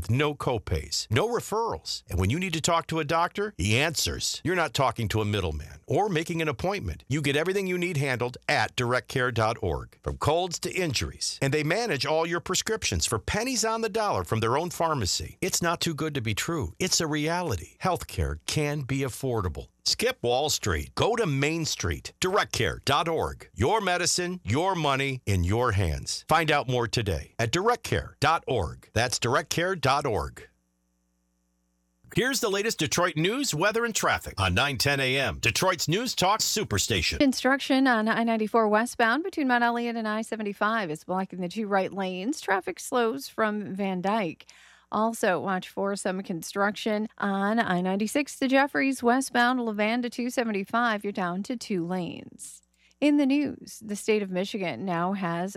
with no copays, no referrals. And when you need to talk to a doctor, he answers. You're not talking to a middleman or making an appointment. You get everything you need handled at directcare.org, from colds to injuries. And they manage all your prescriptions for pennies on the dollar from their own pharmacy. It's not too good to be true. It's a reality. Healthcare can be affordable. Skip Wall Street. Go to Main Street. DirectCare.org. Your medicine, your money, in your hands. Find out more today at DirectCare.org. That's DirectCare.org. Here's the latest Detroit news, weather, and traffic on 910 a.m. Detroit's News Talk Superstation. Construction on I-94 westbound between Mount Elliott and I-75 is blocking the two right lanes. Traffic slows from Van Dyke. Also, watch for some construction on I-96 to Jeffries westbound, Levan to 275. You're down to 2 lanes. In the news, the state of Michigan now has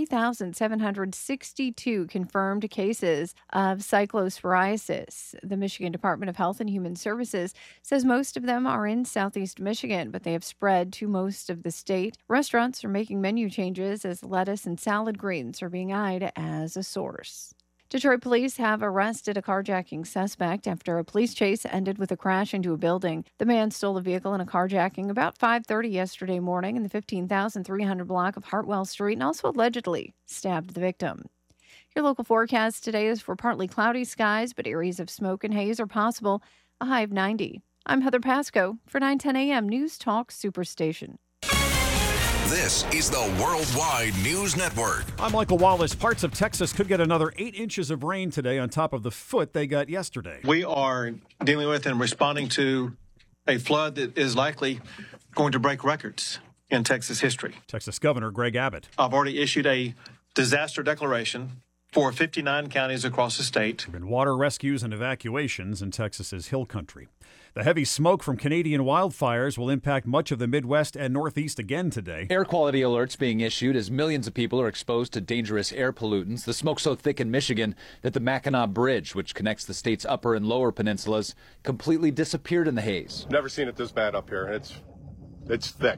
3,762 confirmed cases of cyclosporiasis. The Michigan Department of Health and Human Services says most of them are in southeast Michigan, but they have spread to most of the state. Restaurants are making menu changes as lettuce and salad greens are being eyed as a source. Detroit police have arrested a carjacking suspect after a police chase ended with a crash into a building. The man stole a vehicle in a carjacking about 5:30 yesterday morning in the 15,300 block of Hartwell Street and also allegedly stabbed the victim. Your local forecast today is for partly cloudy skies, but areas of smoke and haze are possible, a high of 90. I'm Heather Pasco for 910 a.m. News Talk Superstation. This is the Worldwide News Network. I'm Michael Wallace. Parts of Texas could get another 8 inches of rain today on top of the foot they got yesterday. We are dealing with and responding to a flood that is likely going to break records in Texas history. Texas Governor Greg Abbott. I've already issued a disaster declaration for 59 counties across the state. There have been water rescues and evacuations in Texas's hill country. The heavy smoke from Canadian wildfires will impact much of the Midwest and Northeast again today. Air quality alerts being issued as millions of people are exposed to dangerous air pollutants. The smoke's so thick in Michigan that the Mackinac Bridge, which connects the state's upper and lower peninsulas, completely disappeared in the haze. Never seen it this bad up here. It's thick.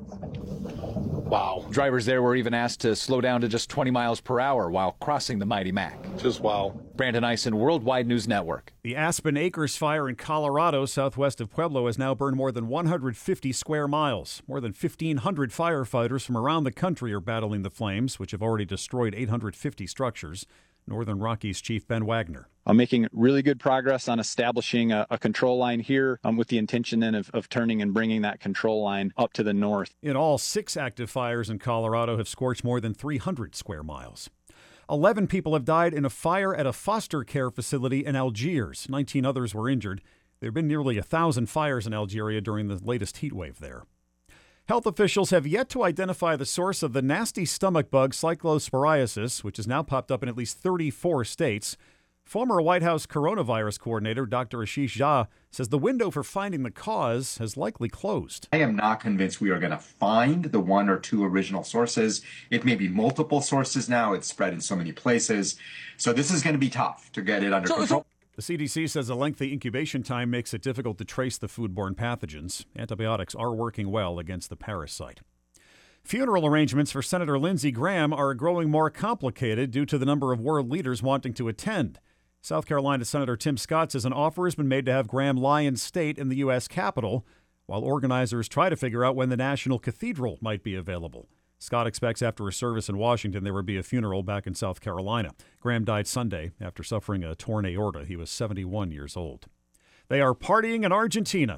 Wow. Drivers there were even asked to slow down to just 20 miles per hour while crossing the mighty Mac. Just wow. Brandon Eisen, Worldwide News Network. The Aspen Acres fire in Colorado, southwest of Pueblo, has now burned more than 150 square miles. More than 1,500 firefighters from around the country are battling the flames, which have already destroyed 850 structures. Northern Rockies Chief Ben Wagner. Making really good progress on establishing a control line here with the intention then of turning and bringing that control line up to the north. In all, 6 active fires in Colorado have scorched more than 300 square miles. 11 people have died in a fire at a foster care facility in Algiers. 19 others were injured. There have been nearly 1,000 fires in Algeria during the latest heat wave there. Health officials have yet to identify the source of the nasty stomach bug cyclosporiasis, which has now popped up in at least 34 states. Former White House coronavirus coordinator Dr. Ashish Jha says the window for finding the cause has likely closed. I am not convinced we are going to find the 1 or 2 original sources. It may be multiple sources now. It's spread in so many places. So this is going to be tough to get it under control. The CDC says a lengthy incubation time makes it difficult to trace the foodborne pathogens. Antibiotics are working well against the parasite. Funeral arrangements for Senator Lindsey Graham are growing more complicated due to the number of world leaders wanting to attend. South Carolina Senator Tim Scott says an offer has been made to have Graham lie in state in the U.S. Capitol, while organizers try to figure out when the National Cathedral might be available. Scott expects after a service in Washington there would be a funeral back in South Carolina. Graham died Sunday after suffering a torn aorta. He was 71 years old. They are partying in Argentina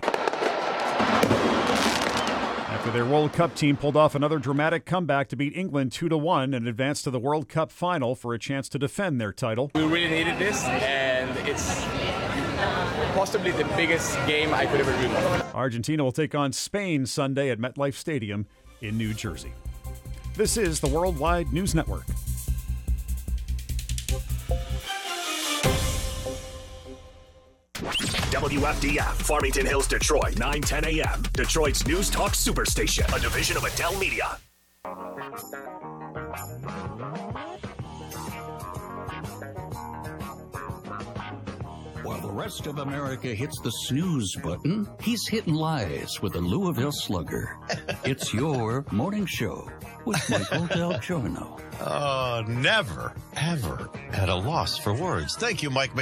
after their World Cup team pulled off another dramatic comeback to beat England 2-1 and advance to the World Cup final for a chance to defend their title. We really needed this, and it's possibly the biggest game I could ever dream of. Argentina will take on Spain Sunday at MetLife Stadium in New Jersey. This is the Worldwide News Network. WFDF, Farmington Hills, Detroit, 910 a.m. Detroit's News Talk Superstation, a division of Adele Media. While the rest of America hits the snooze button, he's hitting lies with the Louisville Slugger. It's your morning show with Michael Del Giorno. Never, ever at a loss for words. Thank you, Mike.